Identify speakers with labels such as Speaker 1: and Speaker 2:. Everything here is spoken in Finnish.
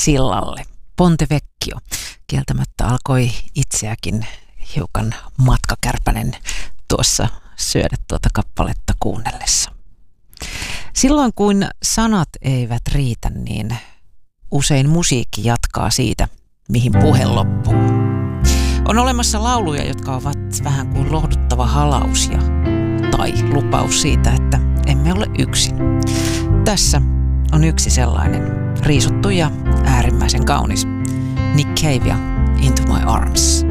Speaker 1: sillalle. Ponte Vecchio. Kieltämättä alkoi itseäkin hiukan matkakärpänen tuossa syödä tuota kappaletta kuunnellessa. Silloin kun sanat eivät riitä, niin usein musiikki jatkaa siitä, mihin puhe loppuu. On olemassa lauluja, jotka ovat vähän kuin lohduttava halaus tai lupaus siitä, että emme ole yksin. Tässä on yksi sellainen riisuttu ja äärimmäisen kaunis Nick Cave ja Into My Arms.